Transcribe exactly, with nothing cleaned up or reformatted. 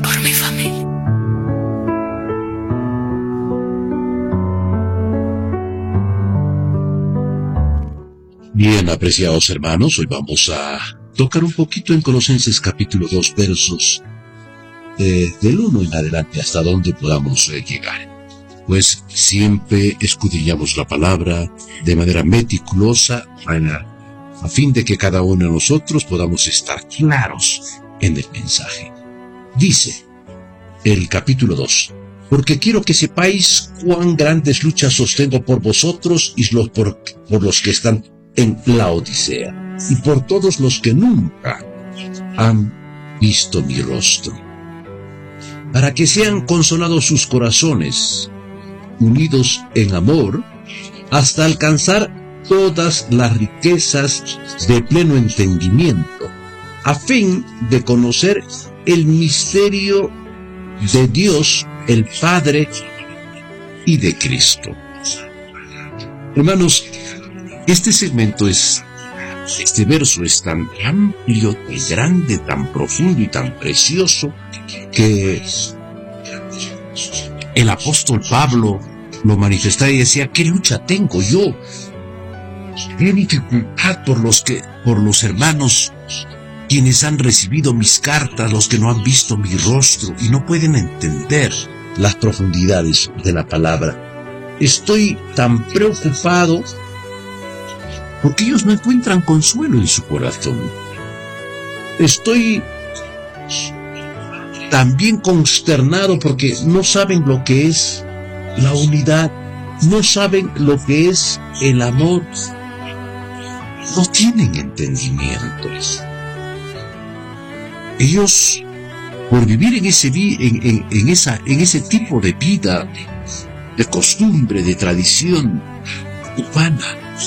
por mi familia. Bien, apreciados hermanos, hoy vamos a tocar un poquito en Colosenses capítulo dos, versos eh, del uno en adelante, hasta donde podamos eh, llegar. Pues siempre escudriñamos la palabra de manera meticulosa para, a fin de que cada uno de nosotros podamos estar claros en el mensaje. Dice el capítulo dos: porque quiero que sepáis cuán grandes luchas sostengo por vosotros y los por, por los que están en la Odisea, y por todos los que nunca han visto mi rostro, para que sean consolados sus corazones, unidos en amor, hasta alcanzar todas las riquezas de pleno entendimiento, a fin de conocer el misterio de Dios, el Padre, y de Cristo. Hermanos, este segmento es, este verso es tan amplio, tan grande, tan profundo y tan precioso, que el apóstol Pablo lo manifestaba y decía: ¿qué lucha tengo yo? ¿Qué dificultad por los que, por los hermanos quienes han recibido mis cartas, los que no han visto mi rostro y no pueden entender las profundidades de la palabra? Estoy tan preocupado porque ellos no encuentran consuelo en su corazón. Estoy también consternado porque no saben lo que es la unidad, no saben lo que es el amor, no tienen entendimiento. Ellos, por vivir en ese, en, en, en, esa, en ese tipo de vida, de costumbre, de tradición humana,